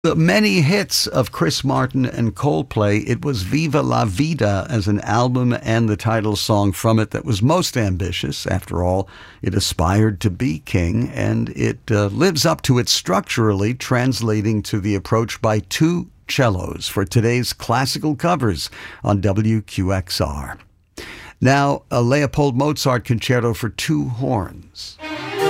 The many hits of Chris Martin and Coldplay, it was Viva La Vida as an album and the title song from it that was most ambitious. After all, it aspired to be king, and it lives up to it structurally, translating to the approach by two cellos for today's classical covers on WQXR. Now, a Leopold Mozart concerto for two horns.